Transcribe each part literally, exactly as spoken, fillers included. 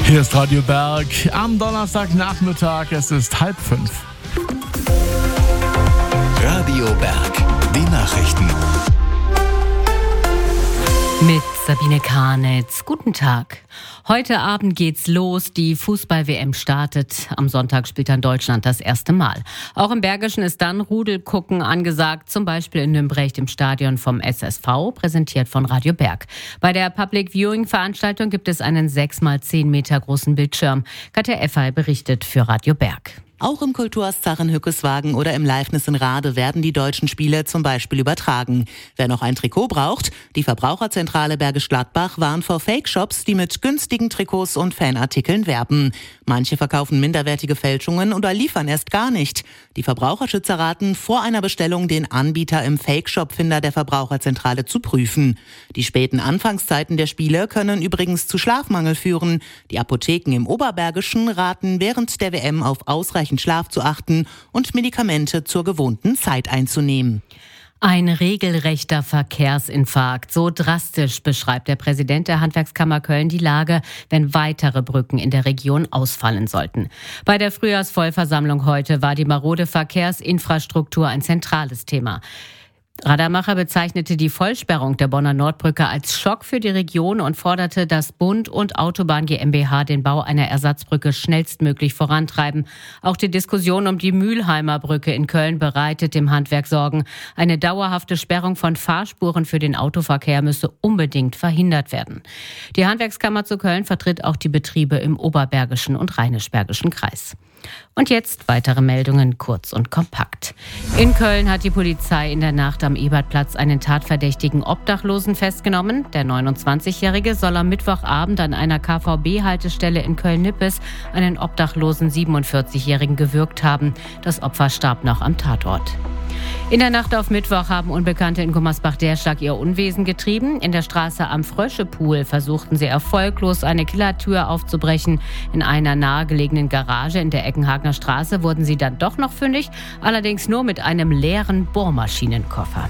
Hier ist Radio Berg am Donnerstagnachmittag, es ist halb fünf. Radio Berg, die Nachrichten. Mit Sabine Karnitz. Guten Tag. Heute Abend geht's los. Die Fußball-W M startet. Am Sonntag spielt dann Deutschland das erste Mal. Auch im Bergischen ist dann Rudelgucken angesagt, zum Beispiel in Nümbrecht im Stadion vom S S V, präsentiert von Radio Berg. Bei der Public Viewing-Veranstaltung gibt es einen sechs mal zehn Meter großen Bildschirm. Katja Effay berichtet für Radio Berg. Auch im Kulturhaus Zarren-Hückeswagen oder im Leifnis in Rade werden die deutschen Spiele zum Beispiel übertragen. Wer noch ein Trikot braucht, die Verbraucherzentrale Bergisch Gladbach warnt vor Fake-Shops, die mit günstigen Trikots und Fanartikeln werben. Manche verkaufen minderwertige Fälschungen oder liefern erst gar nicht. Die Verbraucherschützer raten, vor einer Bestellung den Anbieter im Fake-Shop-Finder der Verbraucherzentrale zu prüfen. Die späten Anfangszeiten der Spiele können übrigens zu Schlafmangel führen. Die Apotheken im Oberbergischen raten während der W M auf ausreichend Schlaf zu achten und Medikamente zur gewohnten Zeit einzunehmen. Ein regelrechter Verkehrsinfarkt. So drastisch beschreibt der Präsident der Handwerkskammer Köln die Lage, wenn weitere Brücken in der Region ausfallen sollten. Bei der Frühjahrsvollversammlung heute war die marode Verkehrsinfrastruktur ein zentrales Thema. Radermacher bezeichnete die Vollsperrung der Bonner Nordbrücke als Schock für die Region und forderte, dass Bund und Autobahn GmbH den Bau einer Ersatzbrücke schnellstmöglich vorantreiben. Auch die Diskussion um die Mülheimer Brücke in Köln bereitet dem Handwerk Sorgen. Eine dauerhafte Sperrung von Fahrspuren für den Autoverkehr müsse unbedingt verhindert werden. Die Handwerkskammer zu Köln vertritt auch die Betriebe im Oberbergischen und Rheinisch-Bergischen Kreis. Und jetzt weitere Meldungen, kurz und kompakt. In Köln hat die Polizei in der Nacht am Ebertplatz einen tatverdächtigen Obdachlosen festgenommen. Der neunundzwanzigjährige soll am Mittwochabend an einer K V B-Haltestelle in Köln-Nippes einen obdachlosen siebenundvierzigjährigen gewürgt haben. Das Opfer starb noch am Tatort. In der Nacht auf Mittwoch haben Unbekannte in Gummersbach-Derschlag ihr Unwesen getrieben. In der Straße am Fröschepool versuchten sie erfolglos, eine Killertür aufzubrechen. In einer nahegelegenen Garage in der Eckenhagener Straße wurden sie dann doch noch fündig, allerdings nur mit einem leeren Bohrmaschinenkoffer.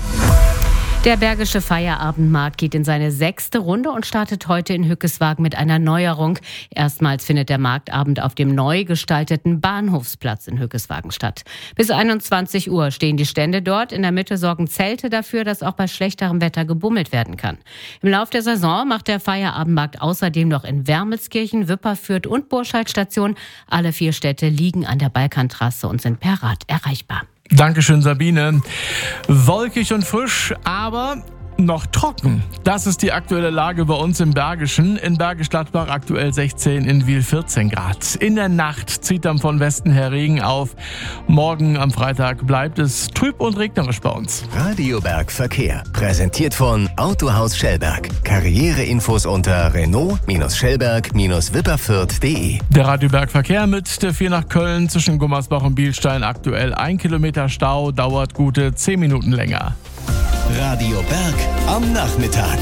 Der Bergische Feierabendmarkt geht in seine sechste Runde und startet heute in Hückeswagen mit einer Neuerung. Erstmals findet der Marktabend auf dem neu gestalteten Bahnhofsplatz in Hückeswagen statt. Bis einundzwanzig Uhr stehen die Stände dort. In der Mitte sorgen Zelte dafür, dass auch bei schlechterem Wetter gebummelt werden kann. Im Lauf der Saison macht der Feierabendmarkt außerdem noch in Wermelskirchen, Wipperfürth und Burscheid Station. Alle vier Städte liegen an der Balkantrasse und sind per Rad erreichbar. Dankeschön, Sabine. Wolkig und frisch, aber noch trocken. Das ist die aktuelle Lage bei uns im Bergischen. In Bergisch Gladbach aktuell sechzehn, in Wil vierzehn Grad. In der Nacht zieht dann von Westen her Regen auf. Morgen am Freitag bleibt es trüb und regnerisch bei uns. Radio Berg Verkehr. Präsentiert von Autohaus Schellberg. Karriereinfos unter Renault-Schellberg Wipperfürth punkt de. Der Radio Berg Verkehr mit der vier nach Köln zwischen Gummersbach und Bielstein aktuell ein Kilometer Stau, dauert gute zehn Minuten länger. Radio Berg am Nachmittag.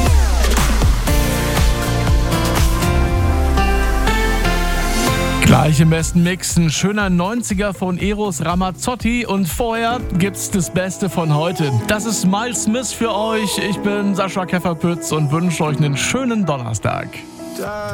Gleich im besten Mix, ein schöner neunziger von Eros Ramazzotti und vorher gibt's das Beste von heute. Das ist Miles Smith für euch. Ich bin Sascha Käferpütz und wünsche euch einen schönen Donnerstag.